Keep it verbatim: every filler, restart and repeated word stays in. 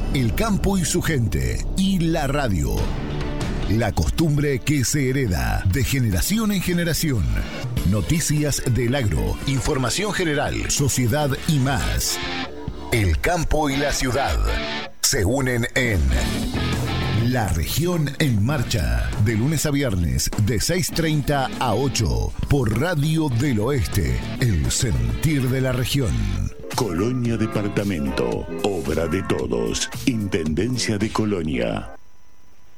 el campo y su gente, y la radio. La costumbre que se hereda de generación en generación. Noticias del agro, información general, sociedad y más. El campo y la ciudad se unen en La Región en Marcha, de lunes a viernes, de seis treinta a ocho, por Radio del Oeste, el sentir de la región. Colonia Departamento, obra de todos, Intendencia de Colonia.